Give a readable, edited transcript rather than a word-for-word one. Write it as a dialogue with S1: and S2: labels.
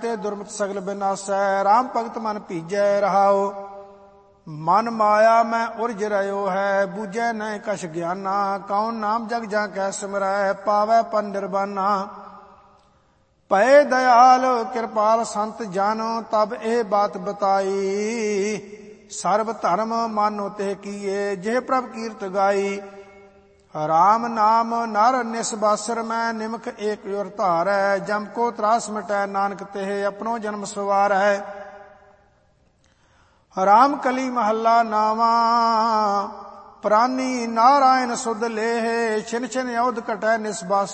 S1: ਤੇ ਦੁਰਮਤ ਸਗਲ ਬਿਨਾਸੈ। ਰਾਮ ਭਗਤ ਮਨ ਭੀਜੈ ਰਹਾਉ, ਮਨ ਮਾਇਆ ਮੈਂ ਉਰਜ ਰਹਿਓ ਹੈ। ਬੂਝੈ ਨਹਿ ਕਛ ਗਿਆਨਾ, ਕੌਣ ਨਾਮ ਜਗ ਜਾਂ ਕੈ ਸਿਮਰੈ। ਪਾਵੈ ਪਰ ਨਿਰਬਾਨਾ, ਭਏ ਦਇਆਲ ਕਿਰਪਾਲ ਸੰਤ ਜਨ। ਤਬ ਇਹ ਬਾਤ ਬਤਾਈ, ਸਰਬ ਧਰਮ ਮਾਨੋ ਤੇ ਕੀਏ। ਜਿਹ ਪ੍ਰਭ ਕੀਰਤ ਗਾਈ, ਰਾਮ ਨਾਮ ਨਰ ਨਿਸਬਾਸਰ ਮੈਂ। ਨਿਮਕ ਏਕ ਉਰ ਧਾਰੈ, ਜਮ ਕੋ ਤਰਾਸ ਮਿਟੈ। ਨਾਨਕ ਤੇ ਆਪਣੋ ਜਨਮ ਸਵਾਰੈ। ਰਾਮ ਕਲੀ ਮਹੱਲਾ ਨਾਵਾ, ਪ੍ਰਾਨੀ ਨਾਰਾਇਣ ਸੁਧ ਲੇਹ। ਛਿਨ ਛਿਨ ਅਉਧ ਘਟੈ ਨਿਸਬਾਸ